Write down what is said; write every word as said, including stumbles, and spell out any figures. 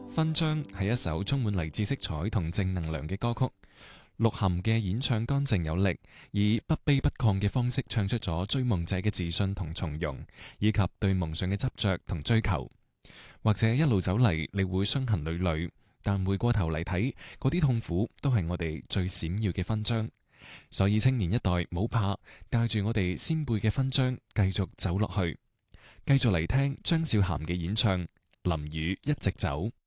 勳章係一首充滿勵志色彩同正能量嘅歌曲。鹿晗嘅演唱乾淨有力，以不卑不亢嘅方式唱出咗追夢者嘅自信同從容，以及對夢想嘅執着同追求。或者一路走嚟，你會傷痕累累，但回過頭嚟睇，嗰啲痛苦都係我哋最閃耀嘅勳章。所以青年一代冇怕，帶住我哋先輩嘅勳章，繼續走落去。繼續嚟聽張韶涵嘅演唱《淋雨一直走》。